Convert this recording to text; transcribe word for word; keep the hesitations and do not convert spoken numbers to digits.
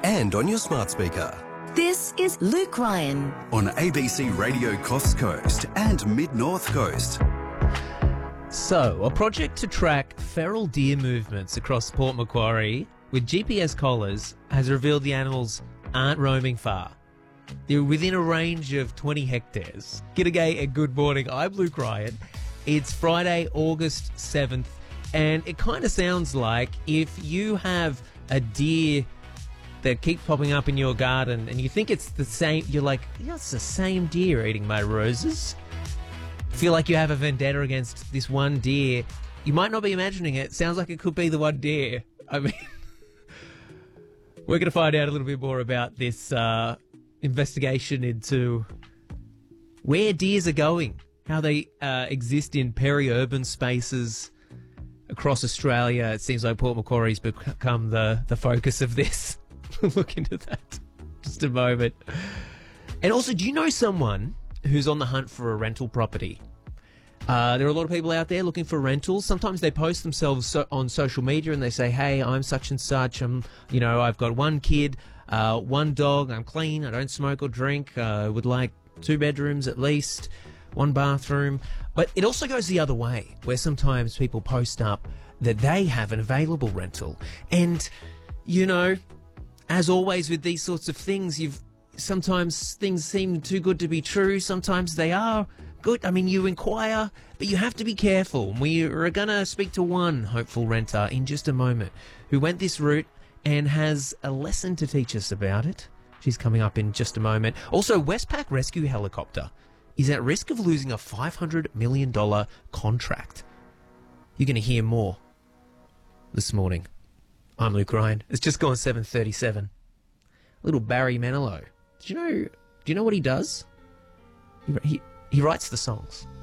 and on your smart speaker. This is Luke Ryan on A B C Radio Coffs Coast and Mid-North Coast. So, a project to track feral deer movements across Port Macquarie with G P S collars has revealed the animals aren't roaming far. They're within a range of twenty hectares. G'day and good morning. I'm Luke Ryan. It's Friday, August seventh, and it kind of sounds like if you have a deer that keeps popping up in your garden and you think it's the same, you're like, yeah, it's the same deer eating my roses. Feel like you have a vendetta against this one deer. You might not be imagining it. Sounds like it could be the one deer. I mean, we're going to find out a little bit more about this uh, investigation into where deers are going, how they uh, exist in peri-urban spaces across Australia. It seems like Port Macquarie's become the, the focus of this. We'll look into that just a moment. And also, do you know someone who's on the hunt for a rental property? Uh, there are a lot of people out there looking for rentals. Sometimes they post themselves so- on social media and they say, hey, I'm such and such. I'm, you know, I've got one kid, uh, one dog. I'm clean. I don't smoke or drink. I uh, would like two bedrooms at least, one bathroom. But it also goes the other way, where sometimes people post up that they have an available rental. And, you know, as always with these sorts of things, you've sometimes things seem too good to be true. Sometimes they are good. I mean, you inquire, but you have to be careful. We are going to speak to one hopeful renter in just a moment who went this route and has a lesson to teach us about it. She's coming up in just a moment. Also, Westpac Rescue Helicopter is at risk of losing a five hundred million dollars contract. You're going to hear more this morning. I'm Luke Ryan. It's just gone seven thirty-seven. Little Barry Manilow. Do you know? Do you know what he does? He he, he writes the songs.